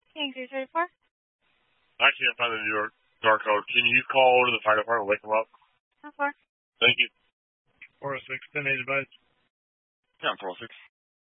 King 334. I can't find the New York dark code. Can you call to the fire department and wake them up? How far? Thank you. 406, 1080 advice. Yeah, 406.